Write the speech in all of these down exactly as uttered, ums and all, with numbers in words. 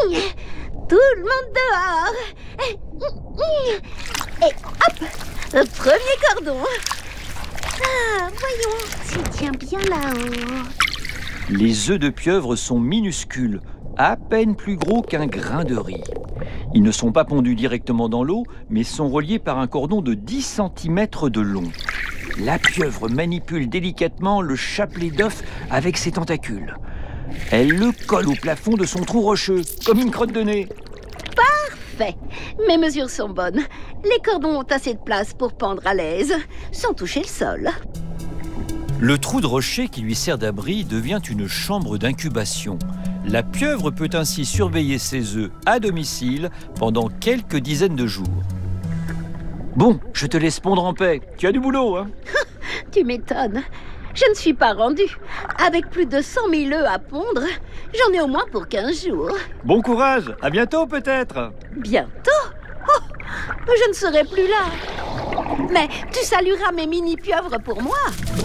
Tout le monde dehors. Et hop, le premier cordon. Ah, voyons, s'il tient bien là-haut. Les œufs de pieuvre sont minuscules, à peine plus gros qu'un grain de riz. Ils ne sont pas pondus directement dans l'eau, mais sont reliés par un cordon de dix centimètres de long. La pieuvre manipule délicatement le chapelet d'œuf avec ses tentacules. Elle le colle au plafond de son trou rocheux, comme une crotte de nez. Parfait. Mes mesures sont bonnes. Les cordons ont assez de place pour pendre à l'aise, sans toucher le sol. Le trou de rocher qui lui sert d'abri devient une chambre d'incubation. La pieuvre peut ainsi surveiller ses œufs à domicile pendant quelques dizaines de jours. Bon, je te laisse pondre en paix. Tu as du boulot, hein? Tu m'étonnes. Je ne suis pas rendue. Avec plus de cent mille œufs à pondre, j'en ai au moins pour quinze jours. Bon courage, à bientôt peut-être. Bientôt? Oh, je ne serai plus là. Mais tu salueras mes mini-pieuvres pour moi.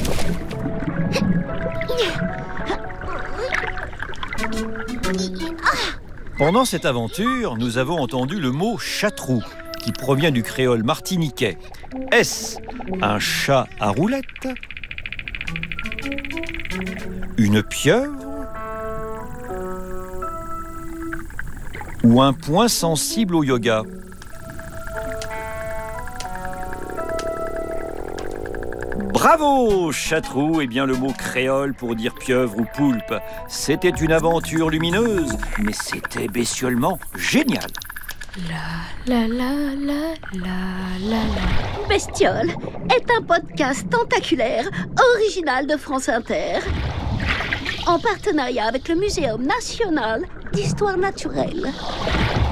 Pendant cette aventure, nous avons entendu le mot chatrou, qui provient du créole martiniquais. Est-ce un chat à roulettes? Une pieuvre? Ou un point sensible au yoga? Bravo, chatrou! Eh bien, le mot créole pour dire pieuvre ou poulpe. C'était une aventure lumineuse, mais c'était bestiolement génial. La la la la la la la. Bestiole est un podcast tentaculaire original de France Inter, en partenariat avec le Muséum national d'histoire naturelle.